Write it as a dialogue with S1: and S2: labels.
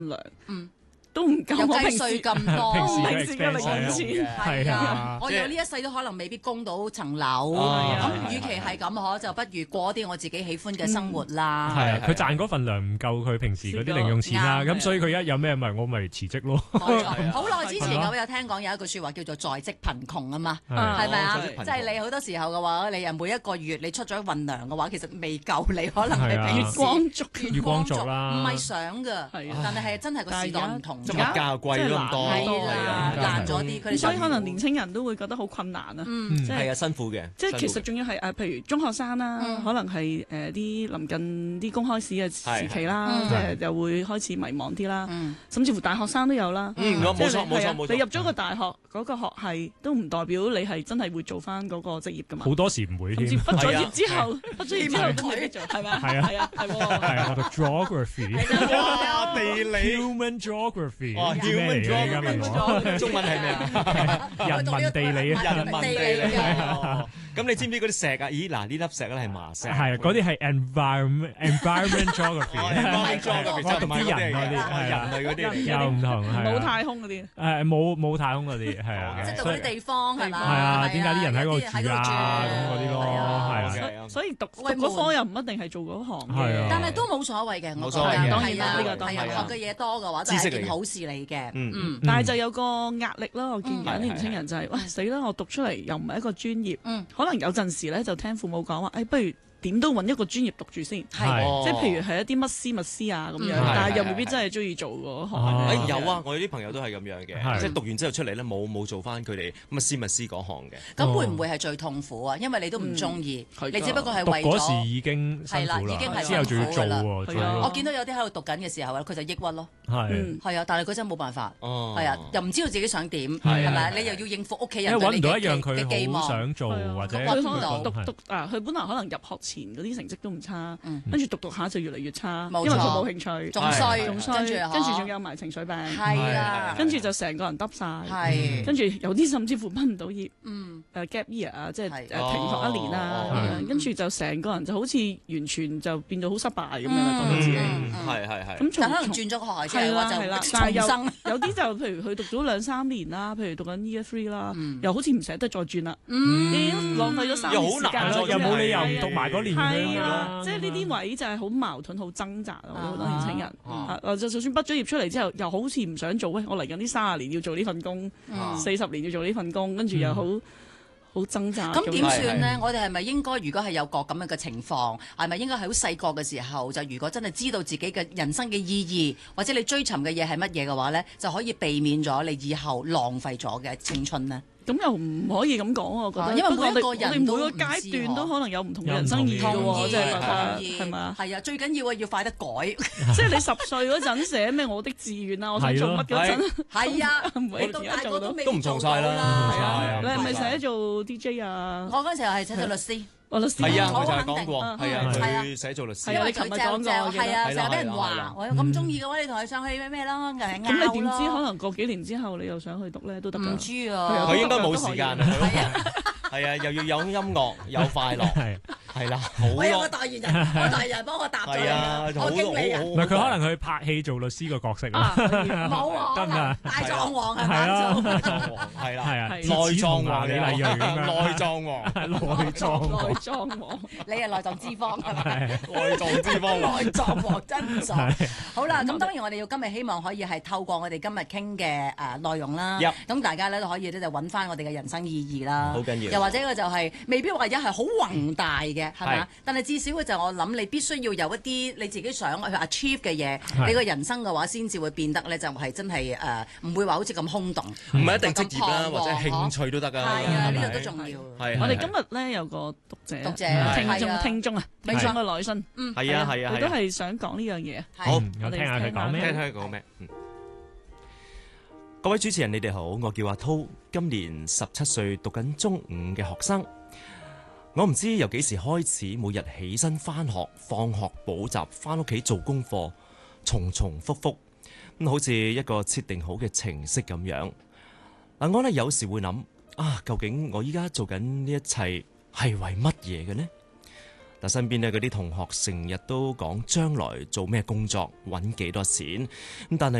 S1: 糧，都唔夠我平時
S2: 咁多，
S1: 平時嘅零用錢
S2: 係啊！我有呢一世都可能未必供到層樓，咁與其係咁可，就不如過啲我自己喜歡嘅生活啦。
S3: 係啊，佢賺嗰份糧唔夠佢平時嗰啲零用錢啦，咁所以佢一有咩咪我咪辭職咯。
S2: 好耐之前我有聽講有一句説話叫做在職貧窮啊嘛，係咪啊？即係你好多時候嘅話，你每一個月你出咗一份糧嘅話，其實未夠你可能係
S1: 月光族
S3: 啦，
S2: 唔係想㗎，但係真係個時代唔同。
S4: 物價貴咗咁多，
S2: 難咗啲，佢哋
S1: 所以可能年青人都會覺得好困難啊。
S4: 係啊，辛苦嘅。
S1: 即係其實仲要係譬如中學生啦，可能係啲臨近啲公開試嘅時期啦，即係又會開始迷茫啲啦。甚至乎大學生都有啦。
S4: 冇錯。
S1: 你入咗個大學嗰個學系，都唔代表你係真係會做翻嗰個職業㗎嘛。
S3: 好多時唔會添。
S1: 甚至畢咗業之後都未必做，係咪？係啊，
S3: 係我讀 geography，
S4: 地理
S3: human geography。
S4: human geography 中文係咩啊？
S3: 人文地理啊！
S4: 人文地理啊！咁你知唔知嗰啲石啊？咦嗱，呢粒石咧係麻石。
S3: 係啊，嗰啲係 environment geography。
S4: 我讀啲人嗰啲，人類嗰啲
S3: 又唔同，
S1: 冇太空嗰啲。
S3: 冇太空嗰啲係啊。
S2: 即係讀嗰啲地方係嘛？
S3: 係啊，點解啲人喺嗰度住啊？咁嗰啲咯，係啊。
S1: 所以讀嗰科又唔一定係做嗰行
S3: 嘅，
S2: 但係都冇所謂嘅。
S4: 冇所謂嘅，
S1: 當然啦，呢個當然
S2: 學嘅嘢多嘅話，就係件好事嚟嘅。
S1: 但係就有個壓力咯。我見有啲年輕人就係，喂死啦！我讀出嚟又唔係一個專業，可能有陣時咧就聽父母講話，不如點都揾一個專業讀住先，即係譬如係一啲乜師密師啊咁樣，但係又未必真係中意做嗰行。
S4: 有啊，我有啲朋友都係咁樣嘅，即係讀完之後出嚟咧冇做翻佢哋乜師密師嗰行嘅。
S2: 咁會唔會係最痛苦啊？因為你都唔中意，你只不過係為咗
S3: 讀嗰時已經辛苦啦，之後仲要做喎。
S2: 我見到有啲喺度讀緊嘅時候佢就抑鬱咯。係啊，但係佢真係冇辦法。係啊，又唔知道自己想點，係咪？你又要應付屋企人對你嘅
S3: 好想做或者
S1: 佢可能讀佢本來可能入學前嗰啲成績都唔差，跟住讀下就越嚟越差，因為佢冇興趣，
S2: 仲衰，
S1: 跟住仲有埋情緒病，
S2: 係啊，
S1: 跟住就成個人耷晒，跟住有啲甚至乎畢唔到業，gap year 啊，即係停學一年啦，跟住就成個人就好似完全就變到好失敗咁樣啦，覺得自己
S4: 係
S1: 咁
S2: 可能轉咗個學校之後就
S1: 但係
S2: 重生。
S1: 有啲就譬如佢讀咗2-3年啦，譬如讀緊 Year 3啦，又好似唔捨得再轉啦，浪費咗3年時間，
S3: 又冇理由唔讀埋嗰年
S1: 係啦，即係呢啲位就係好矛盾、好掙扎咯。好多年輕人就算畢咗業出嚟之後，又好似唔想做，我嚟緊啲30年要做呢份工，40年要做呢份工，跟住又好掙扎。
S2: 咁點算呢？我哋係咪應該如果係有個咁樣嘅情況，係咪應該喺好細個嘅時候就如果真係知道自己嘅人生嘅意義，或者你追尋嘅嘢係乜嘢嘅話呢，就可以避免咗你以後浪費咗嘅青春呢？
S1: 咁又唔可以咁講，我覺得，
S2: 因為每一個人
S1: 每個階段都可能有唔同嘅人生意義嘅喎，即係覺得係嘛？
S2: 係啊，最緊要要快得改。
S1: 即係你10歲嗰陣寫咩我的志願啊，我想做乜嗰陣，
S2: 係啊，
S1: 你
S2: 到大個都未
S4: 都唔做晒啦。
S1: 你係咪寫做 DJ 啊？
S2: 我嗰陣時候係寫做律師。
S1: 律師
S4: 係啊，我就係講過，係啊，佢寫做律師。
S1: 因為琴日講過，
S2: 係啊，成日俾人話，我咁中意嘅話，你同佢上去咩咯？咁
S1: 你點知可能過幾年之後你又想去讀咧都得㗎？
S2: 唔知啊，
S4: 佢應該冇時間。係啊，又要有音樂，有快樂，係啦，好
S2: 我有個代言人，我代言人幫我答咗，我經理啊。
S3: 唔係佢可能去拍戲做律師個角色啊，
S2: 冇啊，
S3: 得啊，
S2: 大狀王係
S3: 咪？
S4: 係啦，
S3: 係啊，
S4: 內臟王
S3: 李麗蕊咁樣，
S4: 內臟王，
S1: 內臟王，
S2: 你係內臟脂肪係咪？
S4: 內臟脂肪，
S2: 內臟王真係。好啦，咁當然我哋要今日希望可以係透過我哋今日傾嘅內容啦，咁大家咧都可以咧就揾翻我哋嘅人生意義啦，
S4: 好緊要。
S2: 或者佢就係未必話一係好宏大嘅，係嘛？但係至少佢就我諗你必須要有一啲你自己想去 achieve 嘅嘢，你個人生嘅話先至會變得咧就係真係唔會話好似咁空洞。
S4: 唔係一定職業啦，或者興趣都得㗎。
S2: 係啊，呢個都重要。
S1: 我哋今日咧有個讀者聽眾俾上個來信，
S4: 係啊，
S1: 佢都係想講呢樣嘢。
S4: 好，
S3: 我聽下佢講咩？
S4: 聽佢講咩？各位主持人，你哋好，我叫阿濤，今年17歲，讀緊中5嘅學生。我唔知由幾時開始，每日起身返學、放學、補習、返屋企做功課，重重複複，咁好似一個設定好嘅程式咁樣。嗱，我呢有時會諗究竟我依家做緊呢一切係為乜嘢嘅呢？ 但身邊呢嗰啲同學成日都講將來做咩工作，揾幾多錢，咁但係